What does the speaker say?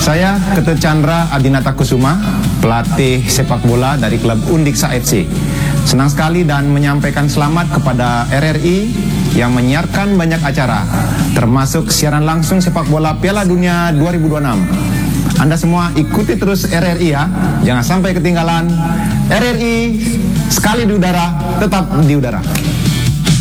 Saya Ketut Chandra Adinata Kusuma, pelatih sepak bola dari klub Undiksa FC. Senang sekali dan menyampaikan selamat kepada RRI yang menyiarkan banyak acara, termasuk siaran langsung sepak bola Piala Dunia 2026. Anda semua ikuti terus RRI ya, jangan sampai ketinggalan. RRI sekali di udara, tetap di udara.